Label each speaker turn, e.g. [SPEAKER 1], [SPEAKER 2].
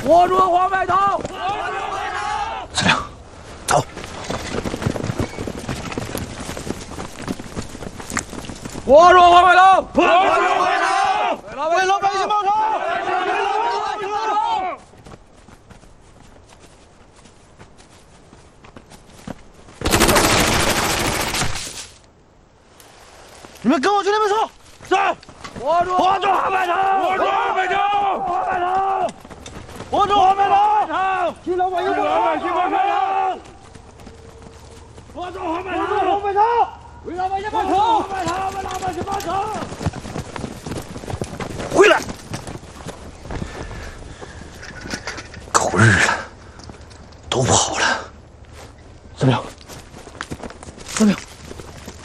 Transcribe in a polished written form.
[SPEAKER 1] 活捉黄白头！
[SPEAKER 2] 司令，走。
[SPEAKER 1] 活捉黄白头！
[SPEAKER 3] 活捉黄白头！
[SPEAKER 1] 为老百姓报仇！
[SPEAKER 3] 你们跟我去那边说。是。
[SPEAKER 1] 活捉
[SPEAKER 3] 黄白头！
[SPEAKER 4] 活捉黄白头！
[SPEAKER 3] 黄白头！活捉黄白头！替老百姓报仇！活捉黄白头！
[SPEAKER 1] 为老百姓报仇！